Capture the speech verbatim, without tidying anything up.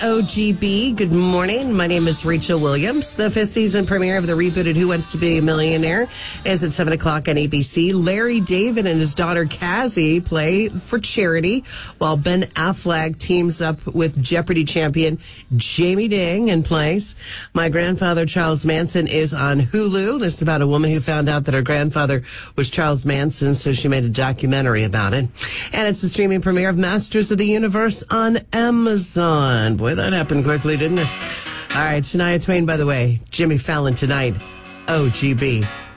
O G B. Good morning. My name is Rachel Williams. The fifth season premiere of the rebooted Who Wants to Be a Millionaire is at seven o'clock on A B C. Larry David and his daughter Cassie play for charity, while Ben Affleck teams up with Jeopardy champion Jamie Ding and plays My Grandfather Charles Manson is on Hulu. This is about a woman who found out that her grandfather was Charles Manson, so she made a documentary about it. And it's the streaming premiere of Masters of the Universe on Amazon. Boy, that happened quickly, didn't it? All right, Shania Twain, by the way. Jimmy Fallon tonight. O G B.